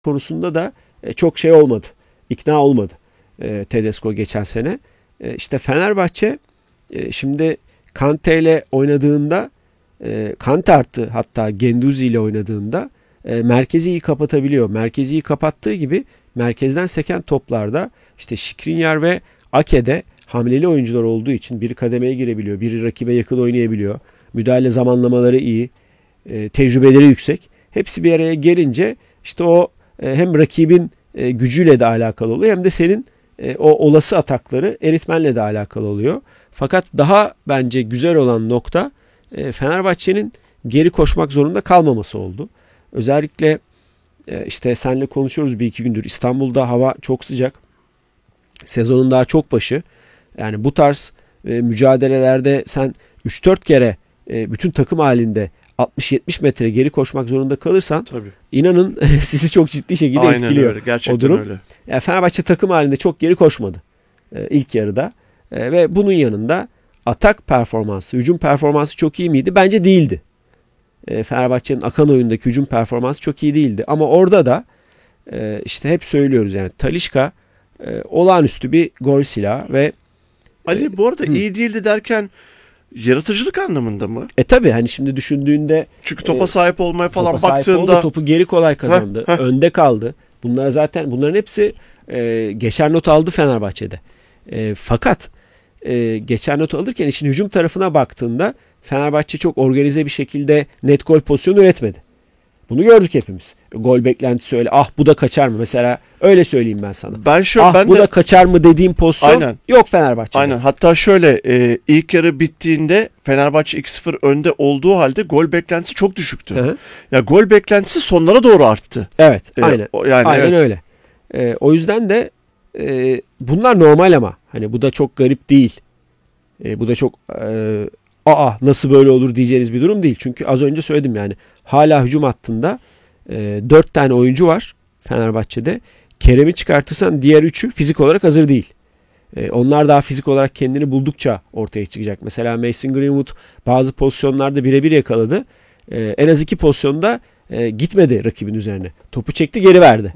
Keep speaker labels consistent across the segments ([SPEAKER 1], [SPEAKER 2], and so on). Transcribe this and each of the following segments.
[SPEAKER 1] konusunda da çok şey olmadı. İkna olmadı Tedesco geçen sene. İşte Fenerbahçe şimdi Kante ile oynadığında Kante artı hatta Guendouzi ile oynadığında merkezi iyi kapatabiliyor. Merkezi iyi kapattığı gibi merkezden seken toplarda işte Skriniar ve Ake'de hamleli oyuncular olduğu için biri kademeye girebiliyor, biri rakibe yakın oynayabiliyor. Müdahale zamanlamaları iyi, tecrübeleri yüksek. Hepsi bir araya gelince işte o hem rakibin gücüyle de alakalı oluyor hem de senin o olası atakları eritmenle de alakalı oluyor. Fakat daha bence güzel olan nokta Fenerbahçe'nin geri koşmak zorunda kalmaması oldu. Özellikle işte seninle konuşuyoruz bir iki gündür. İstanbul'da hava çok sıcak. Sezonun daha çok başı. Yani bu tarz mücadelelerde sen 3-4 kere bütün takım halinde 60-70 metre geri koşmak zorunda kalırsan
[SPEAKER 2] tabii,
[SPEAKER 1] inanın sizi çok ciddi şekilde
[SPEAKER 2] aynen
[SPEAKER 1] etkiliyor.
[SPEAKER 2] Öyle, gerçekten
[SPEAKER 1] o durum.
[SPEAKER 2] Öyle.
[SPEAKER 1] Yani Fenerbahçe takım halinde çok geri koşmadı ilk yarıda. Ve bunun yanında atak performansı, hücum performansı çok iyi miydi? Bence değildi. Fenerbahçe'nin akan oyundaki hücum performansı çok iyi değildi. Ama orada da işte hep söylüyoruz yani Talisca olağanüstü bir gol silahı ve
[SPEAKER 2] Ali bu arada iyi değildi derken yaratıcılık anlamında mı?
[SPEAKER 1] Tabii hani şimdi düşündüğünde
[SPEAKER 2] çünkü topa sahip olmaya falan
[SPEAKER 1] topa
[SPEAKER 2] baktığında
[SPEAKER 1] oldu, topu geri kolay kazandı. Önde kaldı. Bunların hepsi geçer not aldı Fenerbahçe'de. Fakat geçer not alırken işin hücum tarafına baktığında Fenerbahçe çok organize bir şekilde net gol pozisyonu üretmedi. Bunu gördük hepimiz. Gol beklentisi öyle. Ah bu da kaçar mı? Mesela öyle söyleyeyim ben sana.
[SPEAKER 2] Ben
[SPEAKER 1] bu
[SPEAKER 2] de
[SPEAKER 1] da kaçar mı dediğim pozisyon
[SPEAKER 2] aynen
[SPEAKER 1] yok Fenerbahçe'de.
[SPEAKER 2] Aynen. Hatta şöyle ilk yarı bittiğinde Fenerbahçe 2-0 önde olduğu halde gol beklentisi çok düşüktü.
[SPEAKER 1] Hı-hı.
[SPEAKER 2] Ya gol beklentisi sonlara doğru arttı.
[SPEAKER 1] Evet, aynen. Aynen
[SPEAKER 2] evet.
[SPEAKER 1] öyle. O yüzden de bunlar normal ama hani bu da çok garip değil. Bu da çok nasıl böyle olur diyeceğiniz bir durum değil. Çünkü az önce söyledim yani hala hücum hattında 4 tane oyuncu var Fenerbahçe'de. Kerem'i çıkartırsan diğer 3'ü fizik olarak hazır değil. Onlar daha fizik olarak kendini buldukça ortaya çıkacak. Mesela Mason Greenwood bazı pozisyonlarda birebir yakaladı. En az 2 pozisyonda gitmedi rakibin üzerine. Topu çekti geri verdi.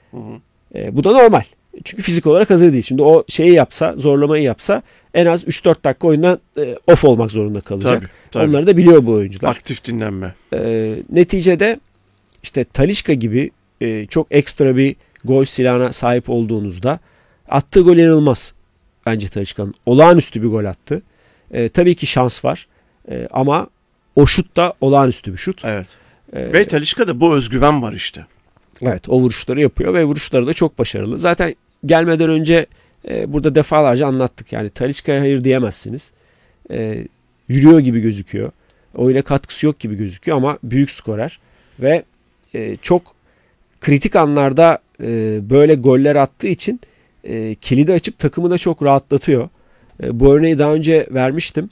[SPEAKER 1] Bu da normal. Çünkü fizik olarak hazır değil. Şimdi o şeyi yapsa, zorlamayı yapsa en az 3-4 dakika oyundan off olmak zorunda kalacak.
[SPEAKER 2] Tabii.
[SPEAKER 1] Onları da biliyor bu oyuncular.
[SPEAKER 2] Aktif dinlenme.
[SPEAKER 1] Neticede işte Talisca gibi çok ekstra bir gol silahına sahip olduğunuzda attığı gol inanılmaz. Bence Talisca'nın. Olağanüstü bir gol attı. Tabii ki şans var. Ama o şut da olağanüstü bir şut.
[SPEAKER 2] Evet. Ve Talisca'da bu özgüven var işte.
[SPEAKER 1] Evet, o vuruşları yapıyor ve vuruşları da çok başarılı. Zaten gelmeden önce burada defalarca anlattık. Yani Talisca'ya hayır diyemezsiniz. Yürüyor gibi gözüküyor. Oyuna katkısı yok gibi gözüküyor ama büyük skorer. Ve çok kritik anlarda böyle goller attığı için kilidi açıp takımı da çok rahatlatıyor. Bu örneği daha önce vermiştim.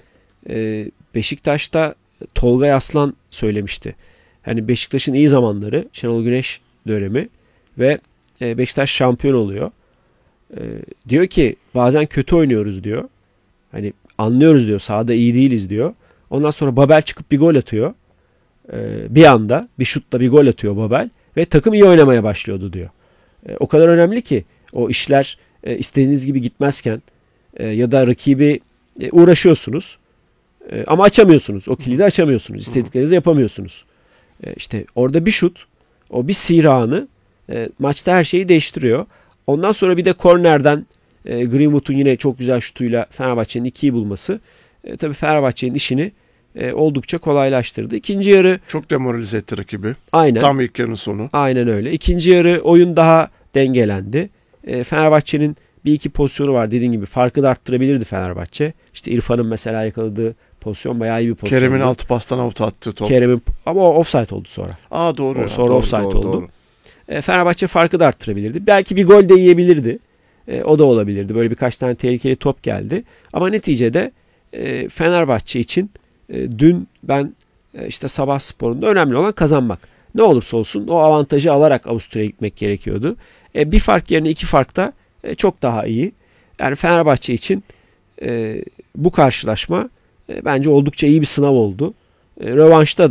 [SPEAKER 1] Beşiktaş'ta Tolga Aslan söylemişti. Hani Beşiktaş'ın iyi zamanları, Şenol Güneş dönemi ve Beşiktaş şampiyon oluyor. Diyor ki bazen kötü oynuyoruz diyor. Hani anlıyoruz diyor, sahada iyi değiliz diyor. Ondan sonra Babel çıkıp bir gol atıyor. Bir anda bir şutla bir gol atıyor Babel ve takım iyi oynamaya başlıyordu diyor. O kadar önemli ki o işler istediğiniz gibi gitmezken ya da rakibi uğraşıyorsunuz ama açamıyorsunuz. O kilidi açamıyorsunuz. İstediklerinizi yapamıyorsunuz. İşte orada bir şut, o bir sihir anı maçta her şeyi değiştiriyor. Ondan sonra bir de kornerden Greenwood'un yine çok güzel şutuyla Fenerbahçe'nin 2'yi bulması tabii Fenerbahçe'nin işini oldukça kolaylaştırdı. İkinci yarı
[SPEAKER 2] çok demoralize etti rakibi.
[SPEAKER 1] Aynen.
[SPEAKER 2] Tam ilk yarının sonu.
[SPEAKER 1] Aynen öyle. İkinci yarı oyun daha dengelendi. Fenerbahçe'nin bir iki pozisyonu var. Dediğim gibi farkı da arttırabilirdi Fenerbahçe. İşte İrfan'ın mesela yakaladığı pozisyon bayağı iyi bir pozisyon.
[SPEAKER 2] Kerem'in altı pastan out attığı top.
[SPEAKER 1] Ama o offside oldu sonra.
[SPEAKER 2] Doğru.
[SPEAKER 1] Sonra
[SPEAKER 2] doğru,
[SPEAKER 1] offside oldu.
[SPEAKER 2] Doğru.
[SPEAKER 1] Fenerbahçe farkı da arttırabilirdi. Belki bir gol de yiyebilirdi. O da olabilirdi. Böyle birkaç tane tehlikeli top geldi. Ama neticede Fenerbahçe için dün ben işte Sabahspor'unda önemli olan kazanmak. Ne olursa olsun o avantajı alarak Avusturya'ya gitmek gerekiyordu. Bir fark yerine 2 fark da çok daha iyi. Yani Fenerbahçe için bu karşılaşma bence oldukça iyi bir sınav oldu. Rövanşta da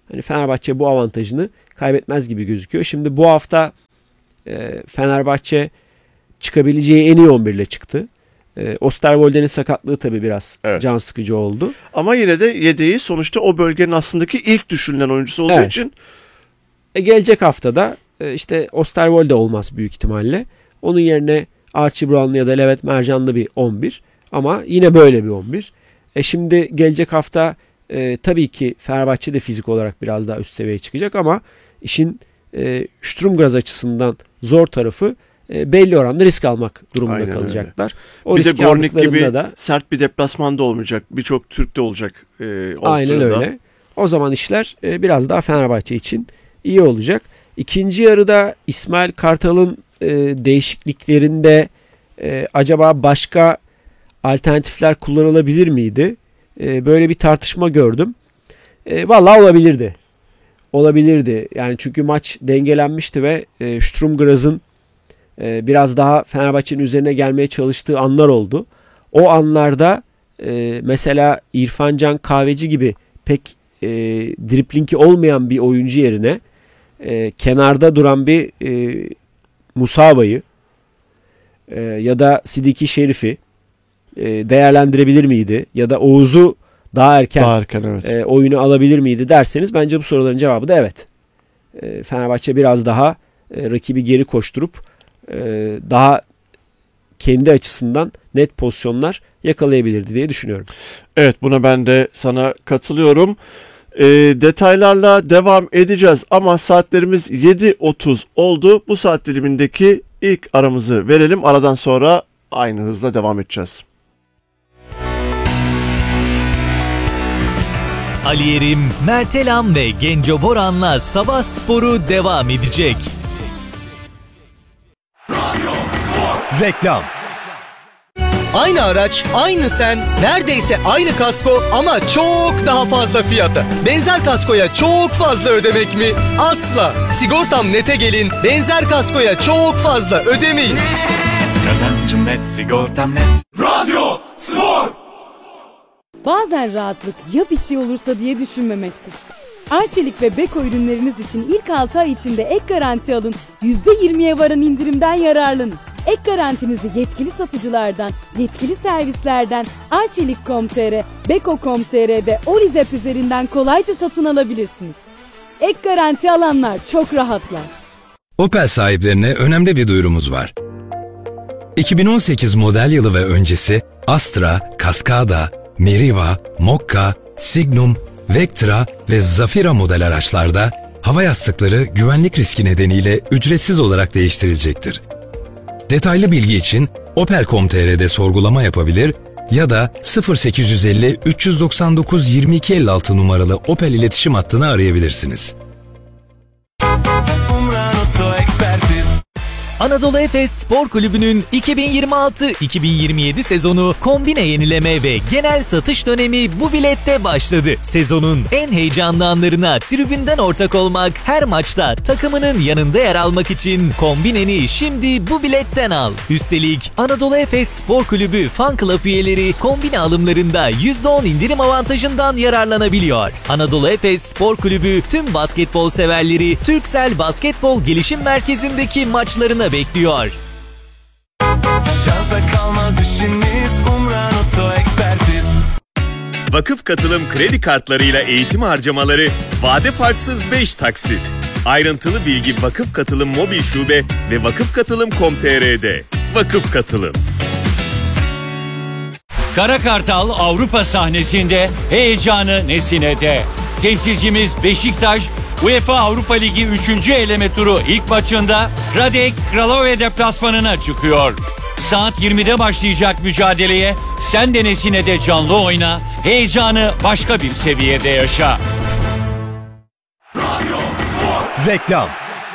[SPEAKER 1] hani Fenerbahçe bu avantajını kaybetmez gibi gözüküyor. Şimdi bu hafta Fenerbahçe çıkabileceği en iyi 11 ile çıktı. Osterwolde'nin sakatlığı tabii biraz can sıkıcı oldu.
[SPEAKER 2] Ama yine de yedeği sonuçta o bölgenin aslındaki ilk düşünülen oyuncusu olduğu için.
[SPEAKER 1] Gelecek haftada işte Osterwolde olmaz büyük ihtimalle. Onun yerine Archie Brown'lu ya da Levent Mercanlı bir 11. Ama yine böyle bir 11. Şimdi gelecek hafta tabii ki Fenerbahçe de fizik olarak biraz daha üst seviyeye çıkacak ama işin Sturm Graz açısından zor tarafı belli oranda risk almak durumunda kalacaklar.
[SPEAKER 2] O bir de Gornik gibi sert bir deplasmanda olmayacak. Birçok Türk de olacak.
[SPEAKER 1] Aynen öyle. O zaman işler biraz daha Fenerbahçe için iyi olacak. İkinci yarıda İsmail Kartal'ın değişikliklerinde acaba başka alternatifler kullanılabilir miydi? Böyle bir tartışma gördüm. Vallahi olabilirdi. Olabilirdi. Yani çünkü maç dengelenmişti ve Sturm Graz'ın biraz daha Fenerbahçe'nin üzerine gelmeye çalıştığı anlar oldu. O anlarda mesela İrfan Can Kahveci gibi pek driplingi olmayan bir oyuncu yerine kenarda duran bir Musaba'yı ya da Sidiki Şerif'i değerlendirebilir miydi? Ya da Oğuz'u daha erken evet. Oyunu alabilir miydi derseniz bence bu soruların cevabı da evet. Fenerbahçe biraz daha rakibi geri koşturup daha kendi açısından net pozisyonlar yakalayabilirdi diye düşünüyorum.
[SPEAKER 2] Evet, buna ben de sana katılıyorum. Detaylarla devam edeceğiz ama saatlerimiz 7.30 oldu. Bu saat dilimindeki ilk aramızı verelim. Aradan sonra aynı hızla devam edeceğiz.
[SPEAKER 3] Ali Yerim, Mert Elam ve Genco Boran'la Sabah Sporu devam edecek.
[SPEAKER 4] Reklam.
[SPEAKER 5] Aynı araç, aynı sen, neredeyse aynı kasko ama çok daha fazla fiyata. Benzer kaskoya çok fazla ödemek mi? Asla. Sigortam Net'e gelin, benzer kaskoya çok fazla ödemeyin.
[SPEAKER 4] Kazancım net, sigortam net. Radyo Spor.
[SPEAKER 6] Bazen rahatlık ya bir şey olursa diye düşünmemektir. Arçelik ve Beko ürünleriniz için ilk 6 ay içinde ek garanti alın, %20'ye varan indirimden yararlanın. Ek garantinizi yetkili satıcılardan, yetkili servislerden, Arçelik.com.tr, Beko.com.tr ve Olizep üzerinden kolayca satın alabilirsiniz. Ek garanti alanlar çok rahatlar.
[SPEAKER 7] Opel sahiplerine önemli bir duyurumuz var. 2018 model yılı ve öncesi Astra, Cascada, Meriva, Mokka, Signum, Vectra ve Zafira model araçlarda hava yastıkları güvenlik riski nedeniyle ücretsiz olarak değiştirilecektir. Detaylı bilgi için Opel.com.tr'de sorgulama yapabilir ya da 0850 399 2256 numaralı Opel iletişim hattını arayabilirsiniz.
[SPEAKER 3] Anadolu Efes Spor Kulübü'nün 2026-2027 sezonu kombine yenileme ve genel satış dönemi bu bilette başladı. Sezonun en heyecanlı anlarına tribünden ortak olmak, her maçta takımının yanında yer almak için kombineni şimdi bu biletten al. Üstelik Anadolu Efes Spor Kulübü Fan Club üyeleri kombine alımlarında %10 indirim avantajından yararlanabiliyor. Anadolu Efes Spor Kulübü tüm basketbol severleri Turkcell Basketbol Gelişim Merkezi'ndeki maçlarına bekliyor.
[SPEAKER 4] Şansa kalmaz işiniz, Umran Oto Ekspertiz.
[SPEAKER 8] Vakıf Katılım kredi kartlarıyla eğitim harcamaları vade farksız 5 taksit. Ayrıntılı bilgi Vakıf Katılım mobil şube ve vakıfkatılım.com.tr'de. Vakıf Katılım.
[SPEAKER 9] Kara Kartal Avrupa sahnesinde, heyecanı Nesine'de. Temsilcimiz Beşiktaş, UEFA Avrupa Ligi 3. eleme turu ilk maçında Radek Kralove deplasmanına çıkıyor. Saat 20'de başlayacak mücadeleye sen de Nesine'de canlı oyna, heyecanı başka bir seviyede yaşa.
[SPEAKER 4] Reklam.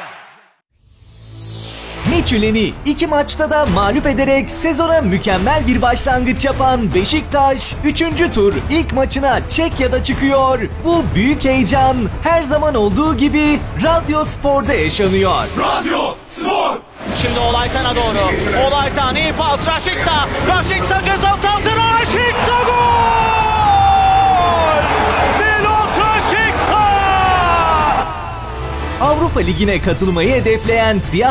[SPEAKER 3] Midtjylland'i 2 maçta da mağlup ederek sezona mükemmel bir başlangıç yapan Beşiktaş 3. tur ilk maçına Çekya'da çıkıyor. Bu büyük heyecan her zaman olduğu gibi Radyo Spor'da yaşanıyor.
[SPEAKER 4] Radyo Spor.
[SPEAKER 5] Şimdi Olaytan'a doğru. Olaytan iyi pas. Raşiksa. Raşiksa ceza sahasına. Raşiksa gol! Milos Raşiksa!
[SPEAKER 3] Avrupa Ligi'ne katılmayı hedefleyen Siyah